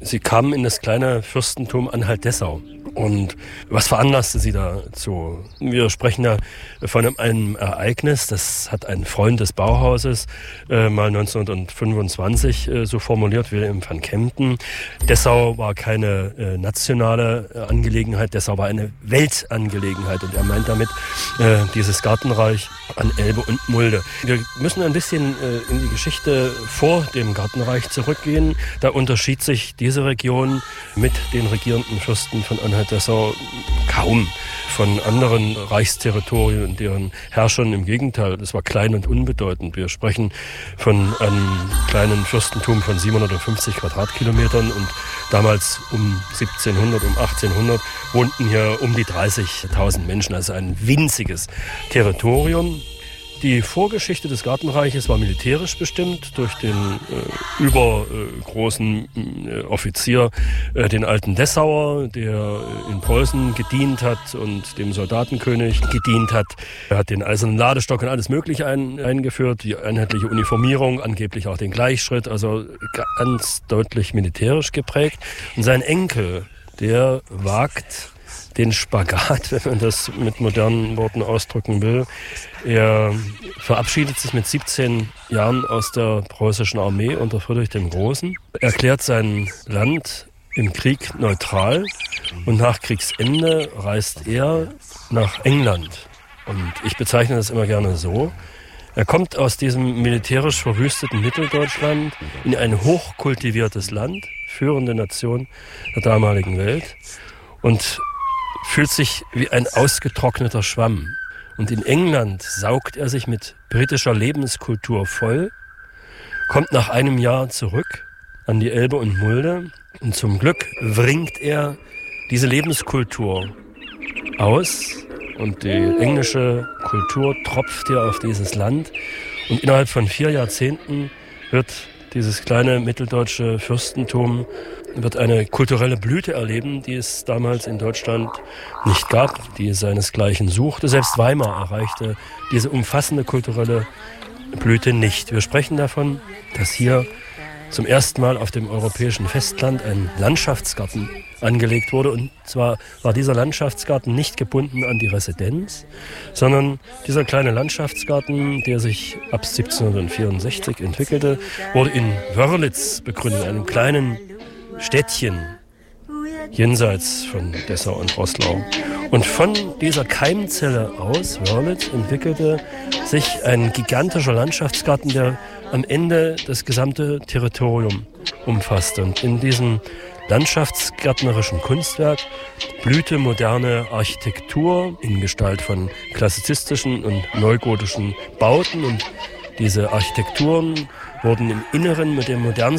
Sie kamen in das kleine Fürstentum Anhalt-Dessau. Und was veranlasste sie dazu? Wir sprechen da von einem Ereignis, das hat ein Freund des Bauhauses mal 1925 so formuliert, Wilhelm van Kempen. Dessau war keine nationale Angelegenheit, Dessau war eine Weltangelegenheit. Und er meint damit dieses Gartenreich an Elbe und Mulde. Wir müssen ein bisschen in die Geschichte vor dem Gartenreich zurückgehen. Da unterschied sich diese Region mit den regierenden Fürsten von Anhalt-Dessau kaum von anderen Reichsterritorien und deren Herrschern. Im Gegenteil, es war klein und unbedeutend. Wir sprechen von einem kleinen Fürstentum von 750 Quadratkilometern und damals um 1700, um 1800 wohnten hier um die 30.000 Menschen, also ein winziges Territorium. Die Vorgeschichte des Gartenreiches war militärisch bestimmt durch den übergroßen Offizier, den alten Dessauer, der in Preußen gedient hat und dem Soldatenkönig gedient hat. Er hat den eisernen Ladestock und alles Mögliche eingeführt, die einheitliche Uniformierung, angeblich auch den Gleichschritt, also ganz deutlich militärisch geprägt. Und sein Enkel, der wagt den Spagat, wenn man das mit modernen Worten ausdrücken will. Er verabschiedet sich mit 17 Jahren aus der preußischen Armee unter Friedrich dem Großen, erklärt sein Land im Krieg neutral und nach Kriegsende reist er nach England. Und ich bezeichne das immer gerne so. Er kommt aus diesem militärisch verwüsteten Mitteldeutschland in ein hochkultiviertes Land, führende Nation der damaligen Welt, und fühlt sich wie ein ausgetrockneter Schwamm. Und in England saugt er sich mit britischer Lebenskultur voll, kommt nach einem Jahr zurück an die Elbe und Mulde und zum Glück bringt er diese Lebenskultur aus und die englische Kultur tropft hier auf dieses Land und innerhalb von 4 Jahrzehnten wird dieses kleine mitteldeutsche Fürstentum wird eine kulturelle Blüte erleben, die es damals in Deutschland nicht gab, die seinesgleichen suchte. Selbst Weimar erreichte diese umfassende kulturelle Blüte nicht. Wir sprechen davon, dass hier zum ersten Mal auf dem europäischen Festland ein Landschaftsgarten angelegt wurde. Und zwar war dieser Landschaftsgarten nicht gebunden an die Residenz, sondern dieser kleine Landschaftsgarten, der sich ab 1764 entwickelte, wurde in Wörlitz begründet, einem kleinen Städtchen jenseits von Dessau und Roßlau. Und von dieser Keimzelle aus, Wörlitz, entwickelte sich ein gigantischer Landschaftsgarten, der am Ende das gesamte Territorium umfasste. Und in diesem landschaftsgärtnerischen Kunstwerk blühte moderne Architektur in Gestalt von klassizistischen und neugotischen Bauten. Und diese Architekturen wurden im Inneren mit dem modernsten